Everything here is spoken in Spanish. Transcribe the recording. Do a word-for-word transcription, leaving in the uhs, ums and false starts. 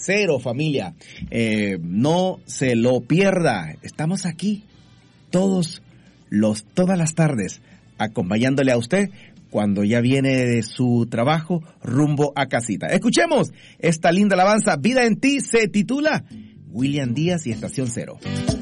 Cero, familia. Eh, no se lo pierda. Estamos aquí todos los, todas las tardes, acompañándole a usted cuando ya viene de su trabajo rumbo a casita. Escuchemos esta linda alabanza. Vida en ti se titula William Díaz y Estación Cero.